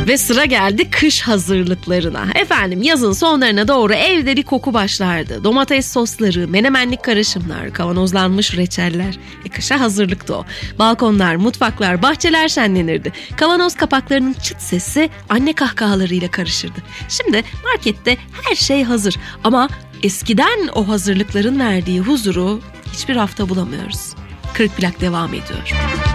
Ve sıra geldi kış hazırlıklarına. Efendim yazın sonlarına doğru evde bir koku başlardı. Domates sosları, menemenlik karışımlar, kavanozlanmış reçeller. Kışa hazırlıktı o. Balkonlar, mutfaklar, bahçeler şenlenirdi. Kavanoz kapaklarının çıt sesi anne kahkahalarıyla karışırdı. Şimdi markette her şey hazır ama eskiden o hazırlıkların verdiği huzuru hiçbir rafta bulamıyoruz. Kırık Plak devam ediyor.